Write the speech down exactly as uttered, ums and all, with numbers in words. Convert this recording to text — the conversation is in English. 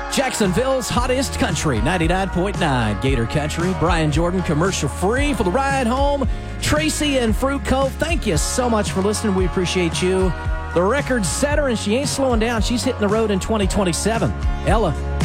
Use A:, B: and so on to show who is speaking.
A: Jacksonville's hottest country, ninety-nine point nine Gator Country. Brian Jordan, commercial free for the ride home. Tracy and Fruit Cove, thank you so much for listening. We appreciate you. The record setter, and she ain't slowing down. She's hitting the road in twenty twenty-seven. Ella,